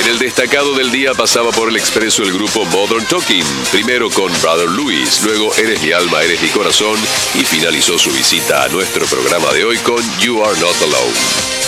En el destacado del día pasaba por el expreso el grupo Modern Talking, primero con Brother Louis, luego Eres mi alma, eres mi corazón y finalizó su visita a nuestro programa de hoy con You Are Not Alone.